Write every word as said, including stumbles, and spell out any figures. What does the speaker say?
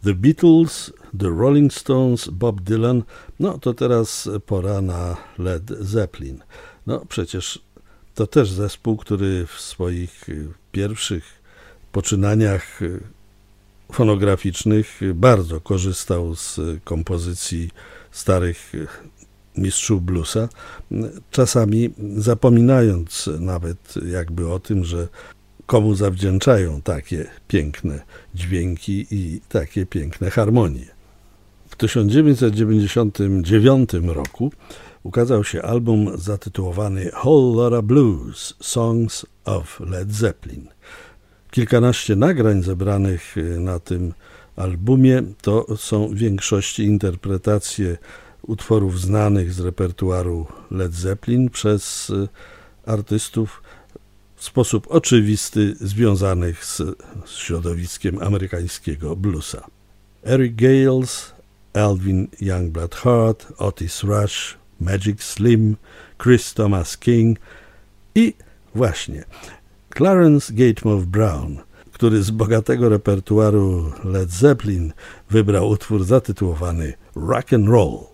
The Beatles, The Rolling Stones, Bob Dylan, no to teraz pora na Led Zeppelin. No przecież to też zespół, który w swoich pierwszych poczynaniach fonograficznych bardzo korzystał z kompozycji starych mistrzów bluesa, czasami zapominając nawet jakby o tym, że komu zawdzięczają takie piękne dźwięki i takie piękne harmonie. W tysiąc dziewięćset dziewięćdziesiątym dziewiątym roku ukazał się album zatytułowany Whole Lotta Blues – Songs of Led Zeppelin. Kilkanaście nagrań zebranych na tym albumie to są w większości interpretacje utworów znanych z repertuaru Led Zeppelin przez artystów w sposób oczywisty związanych z środowiskiem amerykańskiego bluesa. Eric Gales, Alvin Youngblood Hart, Otis Rush, Magic Slim, Chris Thomas King i właśnie Clarence Gatemouth Brown, który z bogatego repertuaru Led Zeppelin wybrał utwór zatytułowany Rock and Roll.